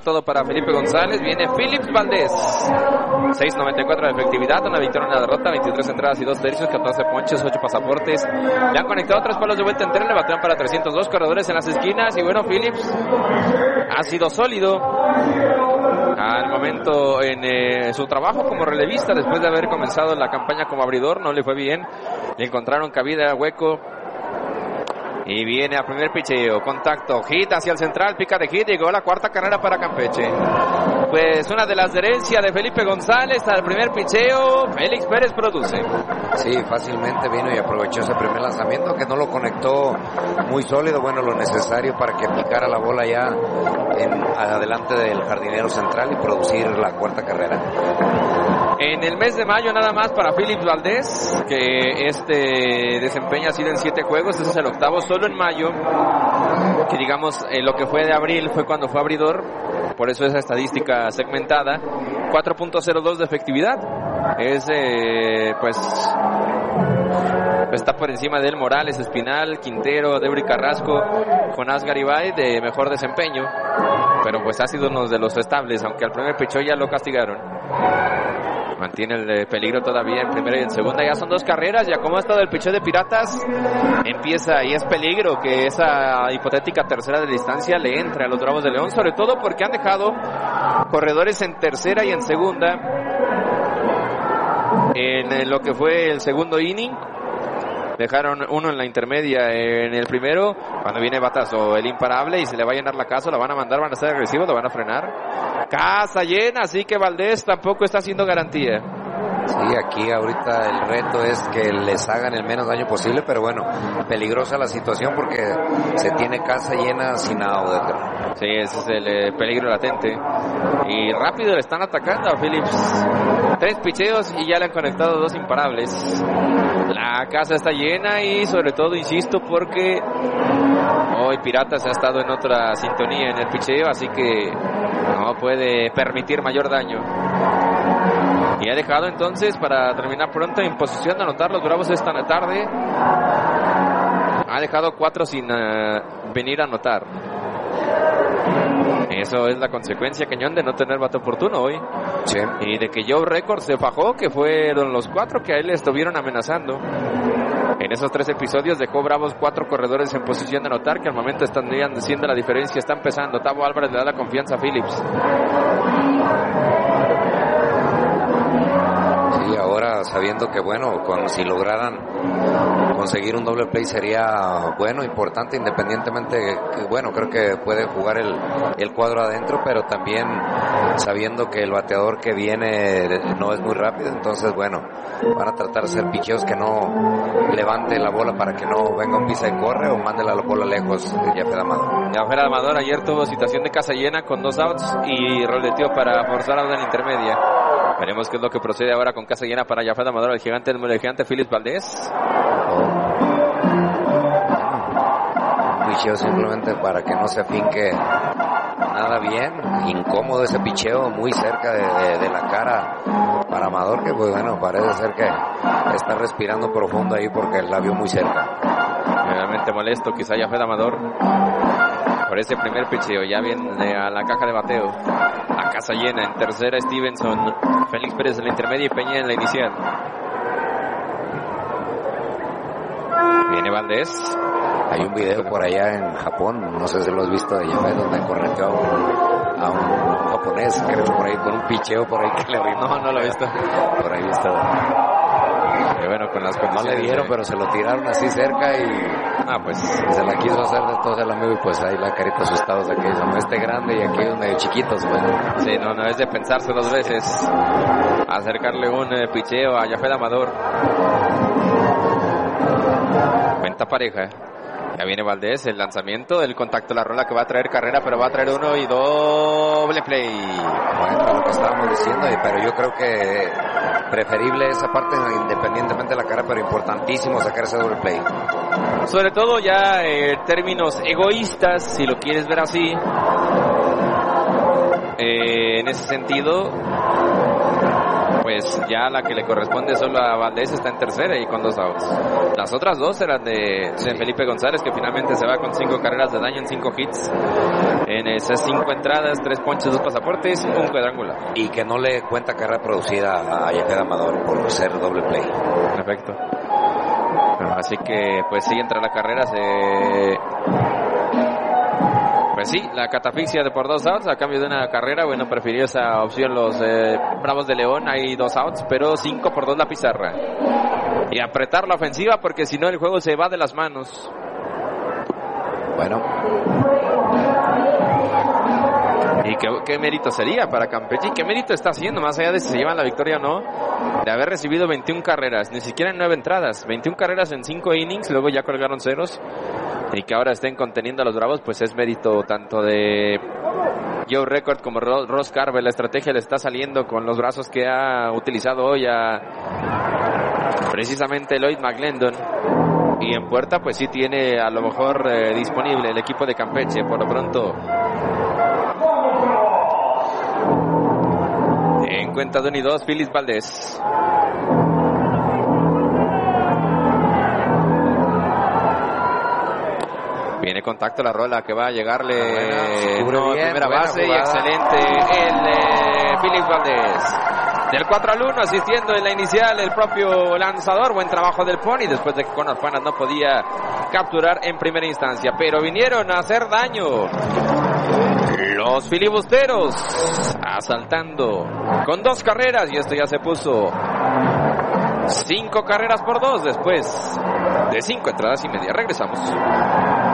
fue todo para Felipe González. Viene Phillips Valdés. 6.94 de efectividad, una victoria, una derrota, 23 entradas y 2 tercios, 14 ponches, 8 pasaportes. Le han conectado 3 palos de vuelta entera, le batean para 302 corredores en las esquinas. Y bueno, Phillips ha sido sólido al momento en su trabajo como relevista. Después de haber comenzado la campaña como abridor, no le fue bien. Le encontraron cabida, hueco. Y viene a primer picheo, contacto, hit hacia el central, pica de hit, llegó la cuarta carrera para Campeche. Pues una de las herencias de Felipe González al primer picheo, Félix Pérez produce. Sí, fácilmente vino y aprovechó ese primer lanzamiento que no lo conectó muy sólido, bueno, lo necesario para que picara la bola ya adelante del jardinero central y producir la cuarta carrera. En el mes de mayo nada más para Phillips Valdés, que desempeño ha sido en 7 juegos, ese es el octavo, solo en mayo, que digamos lo que fue de abril fue cuando fue abridor, por eso esa estadística segmentada, 4.02 de efectividad, pues está por encima de él Morales, Espinal, Quintero, Debry Carrasco, Jonás Garibay de mejor desempeño, pero pues ha sido uno de los estables, aunque al primer picheo ya lo castigaron. Mantiene el peligro todavía en primera y en segunda. Ya son 2 carreras. Ya como ha estado el picheo de Piratas, empieza y es peligro que esa hipotética tercera de distancia le entre a los Bravos de León, sobre todo porque han dejado corredores en tercera y en segunda en lo que fue el segundo inning. Dejaron uno en la intermedia en el primero. Cuando viene batazo el imparable y se le va a llenar la casa, lo van a mandar, van a ser agresivos, lo van a frenar. Casa llena, así que Valdés tampoco está haciendo garantía. Sí, aquí ahorita el reto es que les hagan el menos daño posible, pero bueno, peligrosa la situación porque se tiene casa llena sin out. Sí, ese es el peligro latente. Y rápido le están atacando a Phillips. 3 picheos y ya le han conectado 2 imparables. La casa está llena y sobre todo, insisto, porque hoy Piratas ha estado en otra sintonía en el picheo, así que no puede permitir mayor daño. Y ha dejado entonces, para terminar pronto, en posición de anotar los Bravos esta tarde. Ha dejado 4 sin venir a anotar. Eso es la consecuencia, Cañón, de no tener bate oportuno hoy. Sí. Y de que Joe Records se fajó, que fueron los 4 que a él le estuvieron amenazando. En esos 3 episodios dejó Bravos 4 corredores en posición de anotar, que al momento están haciendo la diferencia. Está empezando. Tavo Álvarez le da la confianza a Phillips. Y ahora sabiendo que bueno, si lograran conseguir un doble play sería bueno, importante, independientemente que bueno, creo que puede jugar el cuadro adentro, pero también sabiendo que el bateador que viene no es muy rápido, entonces bueno, van a tratar de hacer picheos que no levante la bola para que no venga un pisa y corre o mande la bola lejos de Jafet Amador. Jafet Amador ayer tuvo situación de casa llena con 2 outs y roleteó para forzar a una intermedia. Veremos qué es lo que procede ahora con casa llena para Jafet Amador, el gigante Phillips Valdés. Un picheo simplemente para que no se finque nada bien, incómodo ese picheo muy cerca de la cara para Amador, que pues bueno, parece ser que está respirando profundo ahí porque la vio muy cerca. Realmente molesto quizá Jafet Amador por ese primer picheo. Ya viene a la caja de bateo, a casa llena. En tercera Stevenson, Félix Pérez en la intermedia y Peña en la inicial. Viene Valdés. Hay un video por allá en Japón, no sé si lo has visto, de Jafet, donde correteó a un japonés, creo que por ahí con un picheo por ahí que le dio. No lo he visto. Por ahí está. Y bueno, con las condiciones no le dieron, pero se lo tiraron así cerca y pues se la quiso hacer de todo el amigo y pues ahí la carita asustados de aquellos, grande y aquellos medio chiquitos, bueno. Sí, no es de pensarse 2 veces acercarle un picheo a Jafet Amador. Cuenta pareja. Ya viene Valdés, el lanzamiento, el contacto, la rola que va a traer carrera, pero va a traer 1 y doble play. Bueno, lo que estábamos diciendo, pero yo creo que preferible esa parte independientemente de la cara, pero importantísimo sacar ese doble play. Sobre todo ya en términos egoístas, si lo quieres ver así, en ese sentido, pues ya la que le corresponde solo a Valdés está en tercera y con 2 outs. Las otras 2 eran de Felipe González, que finalmente se va con 5 carreras de daño en 5 hits, en esas 5 entradas, 3 ponches, 2 pasaportes, un cuadrangular. Y que no le cuenta carrera producida a Yajed Amador por ser doble play. Perfecto. Así que pues sí, entra la carrera, pues sí, la catafixia de por 2 outs a cambio de una carrera. Bueno, prefirió esa opción los Bravos de León. Hay 2 outs, pero 5-2 la pizarra. Y apretar la ofensiva, porque si no el juego se va de las manos. Bueno. ¿Y qué mérito sería para Campeche? ¿Qué mérito está haciendo, más allá de si se llevan la victoria o no, de haber recibido 21 carreras, ni siquiera en 9 entradas, 21 carreras en 5 innings, luego ya colgaron ceros, y que ahora estén conteniendo a los Bravos? Pues es mérito tanto de Joe Record como Ross Carver. La estrategia le está saliendo con los brazos que ha utilizado hoy precisamente Lloyd McClendon. Y en puerta pues sí tiene a lo mejor disponible el equipo de Campeche. Por lo pronto, en cuenta de 1 y 2, Phillips Valdés. Viene contacto, la rola que va a llegarle primera base, y excelente el Phillips Valdés. Del 4-1, asistiendo en la inicial el propio lanzador. Buen trabajo del Pony, después de que Conor Fanas no podía capturar en primera instancia. Pero vinieron a hacer daño los filibusteros, asaltando con 2 carreras, y esto ya se puso 5 carreras por 2 después de 5 entradas y media. Regresamos.